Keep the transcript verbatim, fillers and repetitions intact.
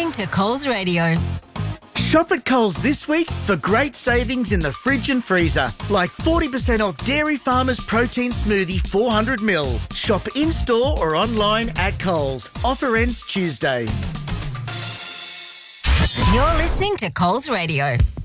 listening to Coles Radio. Shop at Coles this week for great savings in the fridge and freezer, like forty percent off Dairy Farmers Protein Smoothie four hundred mil. Shop in-store or online at Coles. Offer ends Tuesday. You're listening to Coles Radio.